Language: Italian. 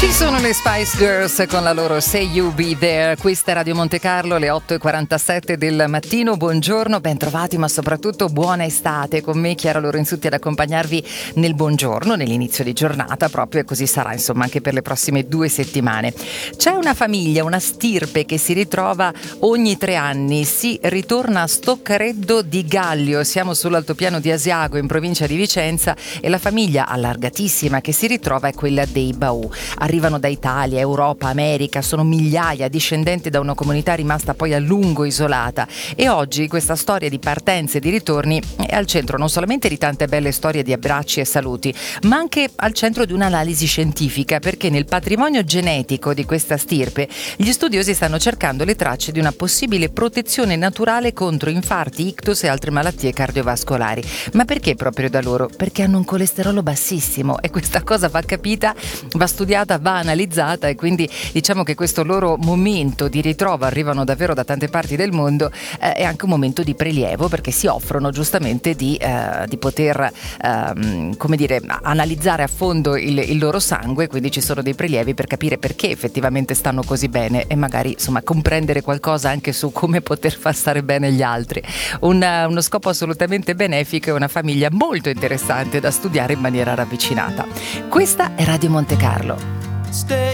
Ci sono le Spice Girls con la loro Say You Be There. Questa è Radio Monte Carlo, le 8:47 del mattino. Buongiorno, ben trovati, ma soprattutto buona estate. Con me Chiara Lorenzutti ad accompagnarvi nel buongiorno, nell'inizio di giornata, proprio, e così sarà insomma anche per le prossime 2 settimane. C'è una famiglia, una stirpe che si ritrova ogni 3 anni. Si ritorna a Stoccareddo di Gallio. Siamo sull'altopiano di Asiago, in provincia di Vicenza, e la famiglia allargatissima che si ritrova è quella dei Baù. Arrivano da Italia, Europa, America, sono migliaia, discendenti da una comunità rimasta poi a lungo isolata, e oggi questa storia di partenze e di ritorni è al centro non solamente di tante belle storie di abbracci e saluti, ma anche al centro di un'analisi scientifica, perché nel patrimonio genetico di questa stirpe gli studiosi stanno cercando le tracce di una possibile protezione naturale contro infarti, ictus e altre malattie cardiovascolari. Ma perché proprio da loro? Perché hanno un colesterolo bassissimo, e questa cosa va capita, va studiata, va analizzata, e quindi diciamo che questo loro momento di ritrovo, arrivano davvero da tante parti del mondo, è anche un momento di prelievo, perché si offrono giustamente di poter analizzare a fondo il loro sangue, quindi ci sono dei prelievi per capire perché effettivamente stanno così bene e magari insomma comprendere qualcosa anche su come poter far stare bene gli altri. Uno scopo assolutamente benefico e una famiglia molto interessante da studiare in maniera ravvicinata. Questa è Radio Monte Carlo.